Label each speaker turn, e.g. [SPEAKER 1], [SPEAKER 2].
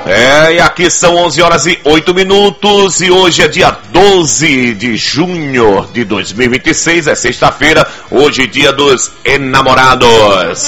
[SPEAKER 1] E aqui são 11 horas e 8 minutos e hoje é dia 12 de junho de 2026, é sexta-feira, hoje dia dos enamorados.